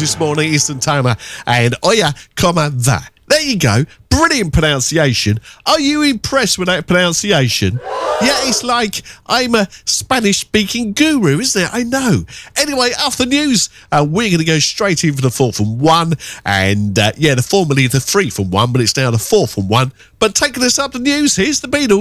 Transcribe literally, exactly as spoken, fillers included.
this morning, Eastern Timer, and oya, comma, that. There you go. Brilliant pronunciation. Are you impressed with that pronunciation? Yeah, it's like I'm a Spanish-speaking guru, isn't it? I know. Anyway, after the news, uh, we're going to go straight in for the four from one. And, uh, yeah, the formerly the three from one, but it's now the four from one. But taking us up the news, here's the Beatles.